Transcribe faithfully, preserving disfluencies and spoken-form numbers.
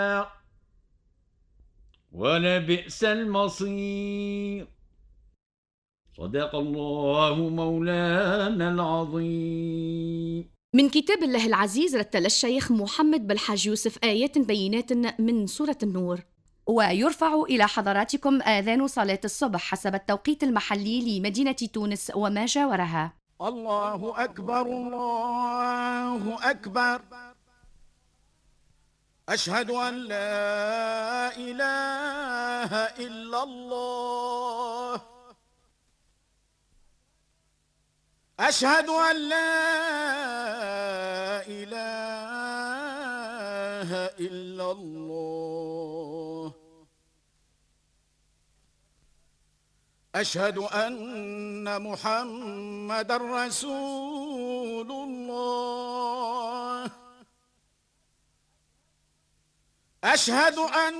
ولبئس المصير. صدق الله مولانا العظيم. من كتاب الله العزيز رتل الشيخ محمد بالحاج يوسف آيات بينات من سورة النور. ويرفع إلى حضراتكم آذان صلاة الصبح حسب التوقيت المحلي لمدينة تونس وما جاورها. الله أكبر الله أكبر، أشهد أن لا إله إلا الله، أشهد أن لا إله إلا الله، أشهد أن محمد رسول الله، أشهد أن